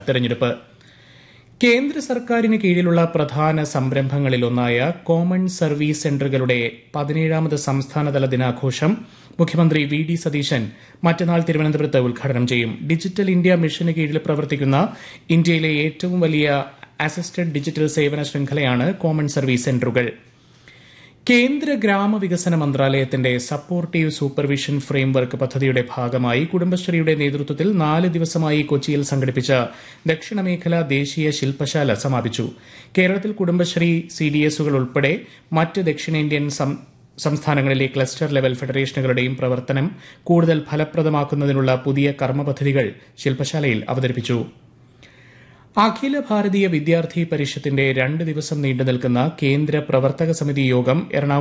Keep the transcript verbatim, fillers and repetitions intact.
തെരഞ്ഞെടുപ്പ്. കേന്ദ്ര സർക്കാരിന് കീഴിലുള്ള പ്രധാന സംരംഭങ്ങളിലൊന്നായ കോമൺ സർവീസ് സെന്ററുകളുടെ പതിനേഴാമത് സംസ്ഥാനതല ദിനാഘോഷം മുഖ്യമന്ത്രി വി ഡി സതീശൻ മറ്റന്നാൾ തിരുവനന്തപുരത്ത് ഉദ്ഘാടനം ചെയ്യും. ഡിജിറ്റൽ ഇന്ത്യ മിഷന് കീഴിൽ പ്രവർത്തിക്കുന്ന ഇന്ത്യയിലെ ഏറ്റവും വലിയ അസിസ്റ്റഡ് ഡിജിറ്റൽ സേവന ശൃംഖലയാണ് കോമൺ സർവീസ് സെന്ററുകൾ. കേന്ദ്ര ഗ്രാമവികസന മന്ത്രാലയത്തിന്റെ സപ്പോർട്ടീവ് സൂപ്പർവിഷൻ ഫ്രെയിംവർക്ക് പദ്ധതിയുടെ ഭാഗമായി കുടുംബശ്രീയുടെ നേതൃത്വത്തിൽ നാല് ദിവസമായി കൊച്ചിയിൽ സംഘടിപ്പിച്ച ദക്ഷിണമേഖല ദേശീയ ശില്പശാല സമാപിച്ചു. കേരളത്തിൽ കുടുംബശ്രീ സിഡിഎസുകൾ ഉൾപ്പെടെ മറ്റ് ദക്ഷിണേന്ത്യൻ സംസ്ഥാനങ്ങളിലെ ക്ലസ്റ്റർ ലെവൽ ഫെഡറേഷനുകളുടെയും പ്രവർത്തനം കൂടുതൽ ഫലപ്രദമാക്കുന്നതിനുള്ള പുതിയ കർമ്മപദ്ധതികൾ ശില്പശാലയിൽ അവതരിപ്പിച്ചു. അഖില ഭാരതീയ വിദ്യാർത്ഥി പരിഷത്തിന്റെ രണ്ട് ദിവസം നീണ്ടുനിൽക്കുന്ന കേന്ദ്ര പ്രവർത്തക സമിതി യോഗം എറണാകുളം